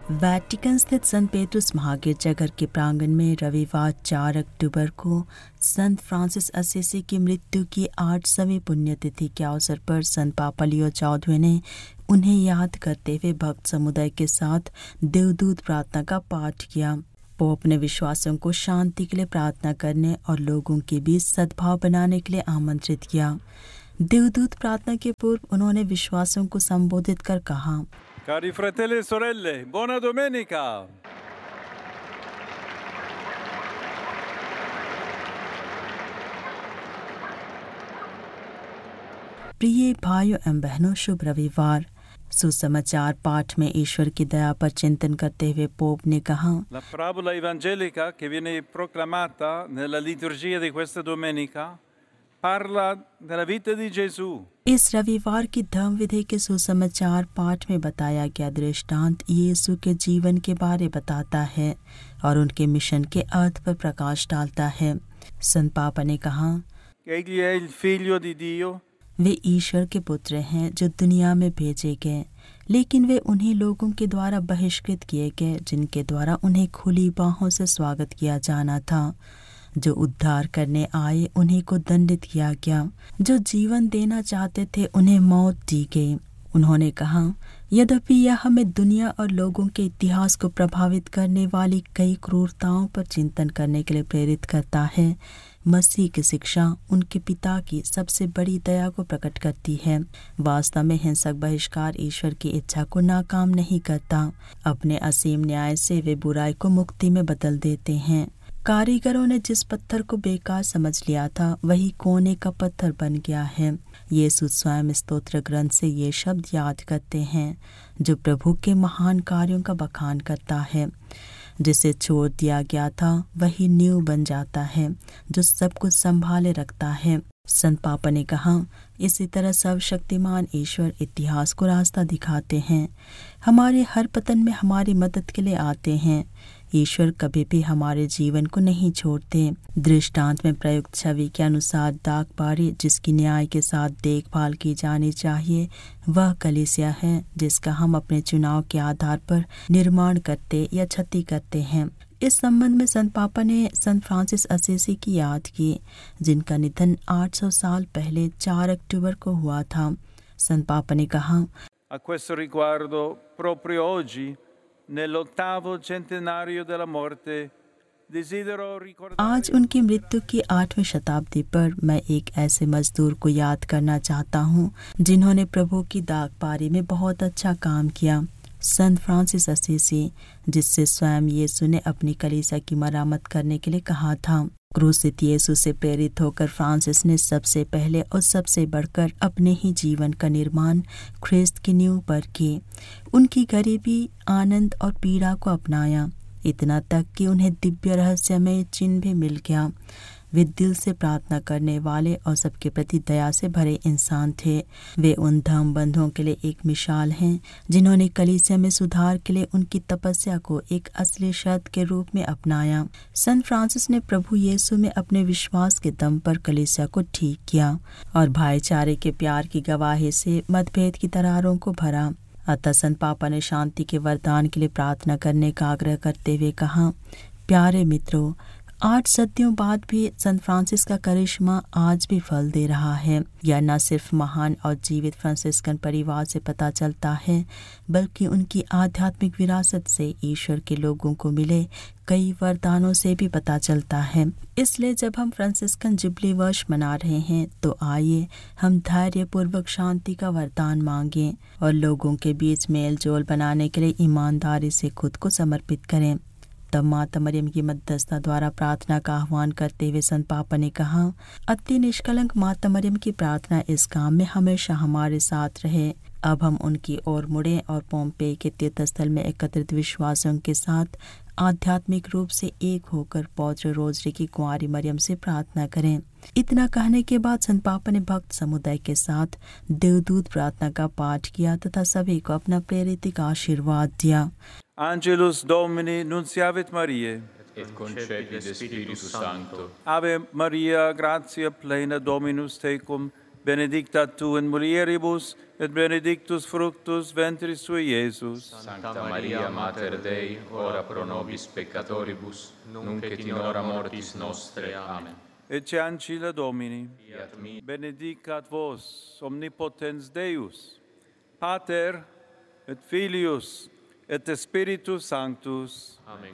Vatican स्थित संत पेट्रुस महागिरजाघर के प्रांगण में रविवार 4 अक्टूबर को संत फ्रांसिस असीसी की मृत्यु की 8वीं पुण्यतिथि के अवसर पर संत पापा लियो 14वें ने उन्हें याद करते हुए भक्त समुदाय के साथ देवदूत प्रार्थना का पाठ किया। पोप ने विश्वासियों को शांति के लिए प्रार्थना करने और लोगों के बीच सद्भाव बनाने के लिए आमंत्रित किया। देवदूत प्रार्थना के पूर्व उन्होंने विश्वासियों को संबोधित कर कहा, Cari fratelli e sorelle, buona domenica! प्रिय भाइयों एवं बहनों, शुभ रविवार। सुसमाचार पाठ में ईश्वर की दया पर चिंतन करते हुए पोप ने कहा, La parabola evangelica che viene proclamata nella liturgia di questa domenica parla della vita di Gesù. इस रविवार की धर्म विधि के सुसमाचार पाठ में बताया गया दृष्टांत यीशु के जीवन के बारे बताता है और उनके मिशन के अर्थ पर प्रकाश डालता है। संत पापा ने कहा, Egli è il figlio di Dio. वे ईश्वर के पुत्र हैं जो दुनिया में भेजे गए, लेकिन वे उन्हीं लोगों के द्वारा बहिष्कृत किए गए जिनके द्वारा उन्हें खुली बाहों से स्वागत किया जाना था। जो उद्धार करने आए उन्हीं को दंडित किया गया, जो जीवन देना चाहते थे उन्हें मौत दी गई। उन्होंने कहा, यद्यपि यह हमें दुनिया और लोगों के इतिहास को प्रभावित करने वाली कई क्रूरताओं पर चिंतन करने के लिए प्रेरित करता है, मसीह की शिक्षा उनके पिता की सबसे बड़ी दया को प्रकट करती है। वास्तव में हिंसक बहिष्कार ईश्वर की इच्छा को नाकाम नहीं करता। अपने असीम न्याय से वे बुराई को मुक्ति में बदल देते हैं। कारीगरों ने जिस पत्थर को बेकार समझ लिया था वही कोने का पत्थर बन गया है। यीशु स्वयं स्तोत्र ग्रंथ से ये शब्द याद करते हैं, जो प्रभु के महान कार्यों का बखान करता है। जिसे छोड़ दिया गया था वही नींव बन जाता है, जो सब कुछ संभाले रखता है। संत पापा ने कहा, इसी तरह सर्वशक्तिमान ईश्वर इतिहास को रास्ता दिखाते हैं। हमारे हर पतन में हमारी मदद के लिए आते हैं। ईश्वर कभी भी हमारे जीवन को नहीं छोड़ते। दृष्टांत में प्रयुक्त छवि के अनुसार दागबारी जिसकी न्याय के साथ देखभाल की जानी चाहिए, वह कलीसिया है जिसका हम अपने चुनाव के आधार पर निर्माण करते या क्षति करते हैं। इस संबंध में संत पापा ने संत फ्रांसिस असीसी की याद की, जिनका निधन 800 साल पहले 4 अक्टूबर को हुआ था। संत पापा ने कहा, A questo riguardo, proprio oggi, nell'8° centenario della morte, desidero ricordare... आज उनकी मृत्यु की 8वीं शताब्दी पर मैं एक ऐसे मजदूर को याद करना चाहता हूँ जिन्होंने प्रभु की दागबारी में बहुत अच्छा काम किया। संत फ्रांसिस असीसी, जिससे स्वयं यीशु ने अपनी कलीसिया की मरम्मत करने के लिए कहा था। क्रूसित यीशु से प्रेरित होकर फ्रांसिस ने सबसे पहले और सबसे बढ़कर अपने ही जीवन का निर्माण ख्रिस्त की नींव पर की। उनकी गरीबी, आनंद और पीड़ा को अपनाया, इतना तक कि उन्हें दिव्य रहस्यमय चिन्ह भी मिल गया। वे दिल से प्रार्थना करने वाले और सबके प्रति दया से भरे इंसान थे। वे उन धर्म बंधुओं के लिए एक मिसाल हैं जिन्होंने कलीसिया में सुधार के लिए उनकी तपस्या को एक असली शर्त के रूप में अपनाया। संत फ्रांसिस ने प्रभु यीशु में अपने विश्वास के दम पर कलीसिया को ठीक किया और भाईचारे के प्यार की गवाही से मतभेद की दरारों को भरा। अतः संत पापा ने शांति के वरदान के लिए प्रार्थना करने का आग्रह करते हुए कहा, प्यारे मित्रों, 8 सदियों बाद भी संत फ्रांसिस का करिश्मा आज भी फल दे रहा है। यह न सिर्फ महान और जीवित फ्रांसिस्कन परिवार से पता चलता है, बल्कि उनकी आध्यात्मिक विरासत से ईश्वर के लोगों को मिले कई वरदानों से भी पता चलता है। इसलिए जब हम फ्रांसिस्कन जुबली वर्ष मना रहे हैं तो आइए हम धैर्य पूर्वक शांति का वरदान मांगें और लोगों के बीच मेल जोल बनाने के लिए ईमानदारी से खुद को समर्पित करें। तब माता मरियम की मध्यस्थता द्वारा प्रार्थना का आह्वान करते हुए संत पापा ने कहा, अति निष्कलंक माता मरियम की प्रार्थना इस काम में हमेशा हमारे साथ रहे। अब हम उनकी ओर मुड़ें और पोम्पेई के तीर्थस्थल में एकत्रित विश्वासियों के साथ आध्यात्मिक रूप से एक होकर पौत्र रोजरी की कुंवारी मरियम से प्रार्थना करें। इतना कहने के बाद संत पापा ने भक्त समुदाय के साथ देवदूत प्रार्थना का पाठ किया तथा सभी को अपना प्रेरित आशीर्वाद दिया। Angelus Domini nunciavit Mariae, et concepit de Spiritus Sancto. Ave Maria, gratia plena Dominus tecum, benedicta tu in mulieribus, et benedictus fructus ventris tui, Iesus. Sancta Maria, Mater Dei, ora pro nobis peccatoribus, nunc et in hora mortis nostre. Amen. Ecce ancilla Domini, Fiat mi, benedicat vos, omnipotens Deus, Pater, et Filius, et Spiritus Sanctus. Amen.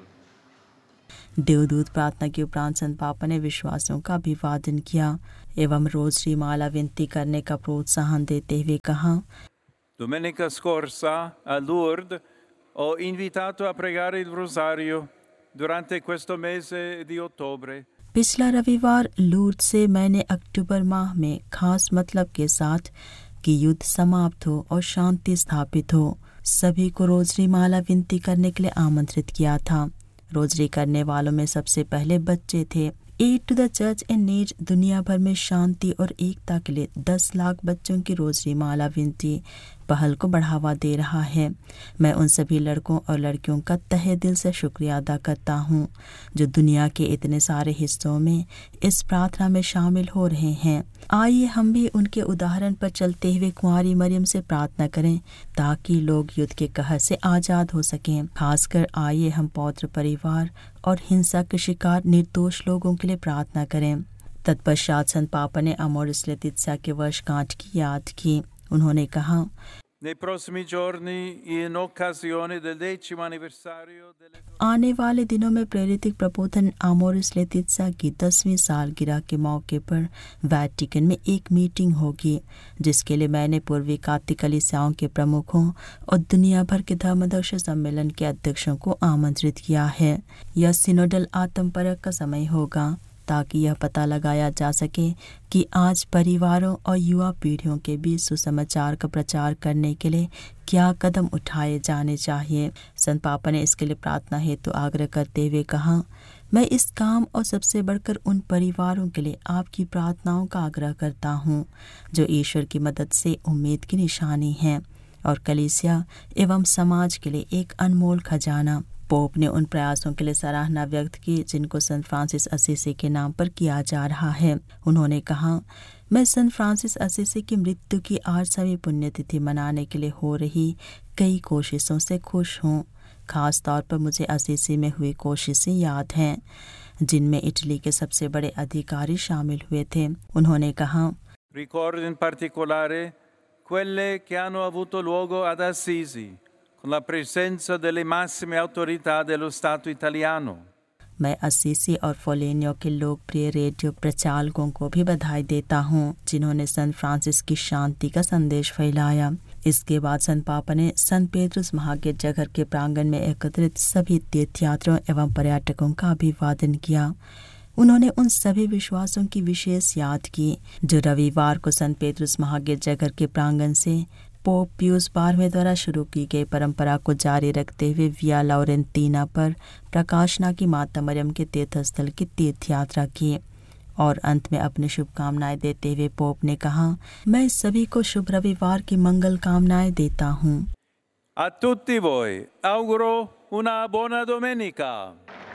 देवदूत प्रार्थना के उपरांत संत पापा ने विश्वासियों का अभिवादन किया एवं रोजरी माला विनती करने का प्रोत्साहन देते हुए कहा, Domenica scorsa a Lourdes ho invitato a pregare il rosario durante questo mese di ottobre. पिछला रविवार लूर्द से मैंने अक्टूबर माह में खास मतलब के साथ कि युद्ध समाप्त हो और शांति स्थापित हो सभी को रोजरी माला विनती करने के लिए आमंत्रित किया था। रोजरी करने वालों में सबसे पहले बच्चे थे। Add to the church in need दुनिया भर में शांति और एकता के लिए 10 लाख बच्चों की रोजरी माला विनती पहल को बढ़ावा दे रहा है। मैं उन सभी लड़कों और लड़कियों का तहे दिल से शुक्रिया अदा करता हूँ जो दुनिया के इतने सारे हिस्सों में इस प्रार्थना में शामिल हो रहे हैं। आइए हम भी उनके उदाहरण पर चलते हुए कुंवारी मरियम से प्रार्थना करें ताकि लोग युद्ध के कहर से आजाद हो सकें। खासकर आइए हम पौत्र परिवार और हिंसा के शिकार निर्दोष लोगों के लिए प्रार्थना करें। तत्पश्चात संत पापा ने अमोरिस लेतित्सा के वर्षगांठ की याद की। उन्होंने कहा, Nei prossimi giorni, in occasione del 10° anniversario delle... आने वाले दिनों में प्रेरित प्रबोधन अमोरिस लेतित्सा की 10वीं सालगिरह के मौके पर वैटिकन में एक मीटिंग होगी जिसके लिए मैंने पूर्वी कातिक कलीसियाओं के प्रमुखों और दुनिया भर के धर्मदर्श सम्मेलन के अध्यक्षों को आमंत्रित किया है। यह सिनोडल आत्मपरख का समय होगा ताकि यह पता लगाया जा सके कि आज परिवारों और युवा पीढ़ियों के बीच सुसमाचार का प्रचार करने के लिए क्या कदम उठाए जाने चाहिए। संत पापा ने इसके लिए प्रार्थना हेतु आग्रह करते हुए कहा, मैं इस काम और सबसे बढ़कर उन परिवारों के लिए आपकी प्रार्थनाओं का आग्रह करता हूँ जो ईश्वर की मदद से उम्मीद की निशानी है और कलीसिया एवं समाज के लिए एक अनमोल खजाना। पोप ने उन प्रयासों के लिए सराहना व्यक्त की जिनको संत फ्रांसिस असीसी के नाम पर किया जा रहा है। उन्होंने कहा, मैं संत फ्रांसिस असीसी की मृत्यु की 8वीं पुण्यतिथि मनाने के लिए हो रही कई कोशिशों से खुश हूँ। खास तौर पर मुझे असीसी में हुई कोशिशें याद हैं जिनमें इटली के सबसे बड़े अधिकारी शामिल हुए थे। उन्होंने कहा, Ricordo in particolare quelle che hanno avuto luogo ad Assisi, con la presenza delle massime autorità dello Stato italiano. मैं असीसी और फोलेनियो के लोकप्रिय रेडियो प्रचारकों को भी बधाई देता हूँ जिन्होंने संत फ्रांसिस की शांति का संदेश फैलाया। इसके बाद संत पापा ने संत पेट्रुस महागिरजाघर के प्रांगण में एकत्रित सभी तीर्थयात्रियों एवं पर्यटकों का अभिवादन किया। उन्होंने उन सभी विश्वासों की विशेष याद की जो रविवार को संत पेट्रुस महागिरजाघर के प्रांगण से पोप पियूस 12वें द्वारा शुरू की गई परंपरा को जारी रखते हुए विया लॉरेंटीना पर प्रकाशना की माता मरियम के तीर्थस्थल की तीर्थ यात्रा की और अंत में अपनी शुभकामनाएं देते हुए पोप ने कहा, मैं सभी को शुभ रविवार की मंगल कामनाएं देता हूँ। A tutti voi auguro una buona domenica.